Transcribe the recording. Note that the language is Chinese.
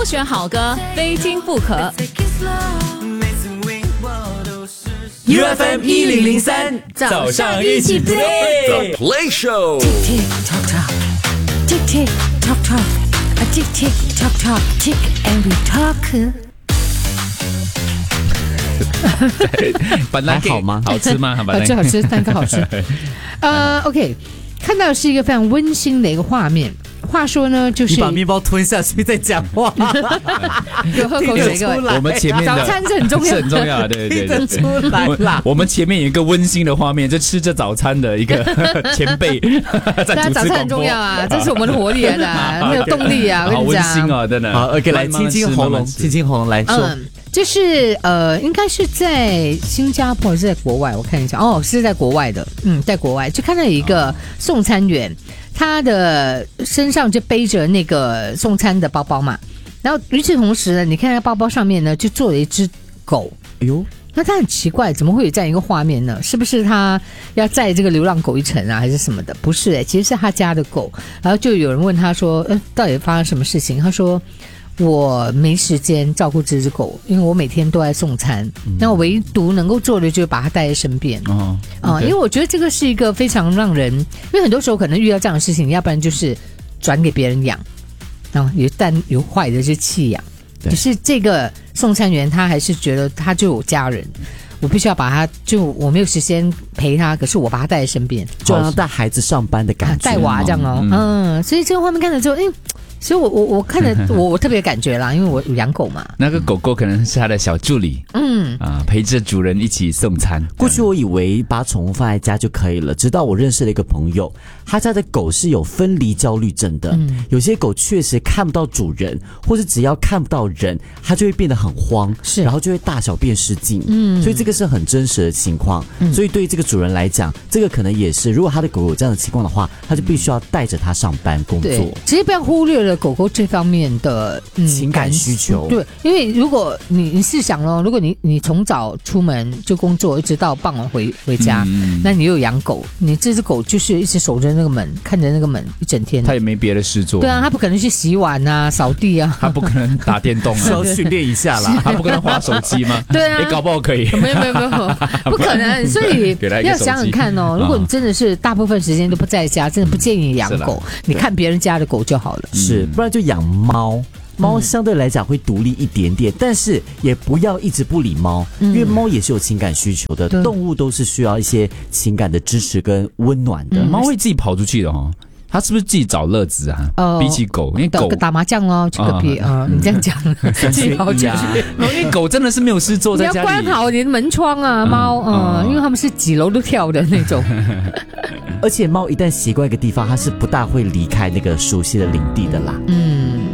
挑选好歌，非听不可。 UFM 1003 早上一起 play Play Show Tick tock tock, tick tick tock tock, a tick tick tock tock, tick and we talk. 还好吗？ 好吃吗？ 最好吃，蛋糕好吃。OK， 看到的是一个非常温馨的一个画面。话说呢，就是你把面包吞下去再讲话， 有喝口水，各位。 我们前面早餐是很重要， 是很重要，对对对， 听得出来啦。 我们前面有一个温馨的画面，就吃着早餐的一个前辈在主持广播。 早餐很重要啊，这是我们的活力来的，很有动力啊！我跟好你讲， 温馨哦，真的。 好 ，OK， 来清清喉咙，清清喉咙来说。 就是应该是在新加坡还是在国外？我看一下，是在国外的，在国外就看到有一个送餐员，他的身上就背着那个送餐的包包嘛，然后与此同时呢，你看他包包上面呢就坐了一只狗， 哎呦， 那他很奇怪，怎么会有这样一个画面呢？是不是他要载这个流浪狗一程啊，还是什么的？不是其实是他家的狗，然后就有人问他说，到底发生什么事情？他说，我没时间照顾这只狗，因为我每天都在送餐，那我唯独能够做的就是把它带在身边。因为我觉得这个是一个非常让人，因为很多时候可能遇到这样的事情，要不然就是转给别人养，然后有坏的就弃养。可是这个送餐员他还是觉得他就有家人，我必须要把他，就我没有时间陪他，可是我把他带在身边， 就让带孩子上班的感觉， 带娃这样所以这个画面看了之后，所以我看了我特别感觉啦，因为我有养狗嘛。 那个狗狗可能是他的小助理，陪着主人一起送餐。 过去我以为把宠物放在家就可以了，直到我认识了一个朋友，他家的狗是有分离焦虑症的，有些狗确实看不到主人，或是只要看不到人，它就会变得很慌，然后就会大小便失禁，所以这个是很真实的情况。所以对于这个主人来讲，这个可能也是，如果他的狗有这样的情况的话，他就必须要带着它上班工作。 其实不要忽略了狗狗这方面的情感需求。 对，因为如果你试想咯，如果你从早出门就工作，一直到傍晚回家，那你又养狗，你这只狗就是一直守着那个门，看着那个门一整天， 它也没别的事做。 对啊，它不可能去洗碗啊、扫地啊， 它不可能打电动啊， 需要训练一下啦。 它不可能滑手机吗？ 对啊， 搞不好可以。 没有，不可能。所以要想想看哦，如果你真的是大部分时间都不在家，真的不建议你养狗，你看别人家的狗就好了。 是，不然就养猫。猫相对来讲会独立一点点，但是也不要一直不理猫，因为猫也是有情感需求的，动物都是需要一些情感的支持跟温暖的。 猫会自己跑出去的哦。它是不是自己找乐子啊？比起狗，因为狗打麻将哦，去隔壁你这样讲，自己跑出去。 因为狗真的是没有事做，在家里。 你要关好你的门窗啊，猫因为它们是几楼都跳的那种。 而且猫一旦习惯一个地方，它是不大会离开那个熟悉的领地的啦。